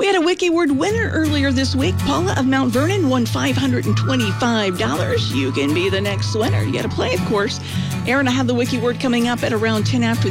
We had a Wiki Word winner earlier this week. Paula of Mount Vernon won $525. You can be the next winner. You got to play, of course. Aaron, I have the Wiki Word coming up at around 10 after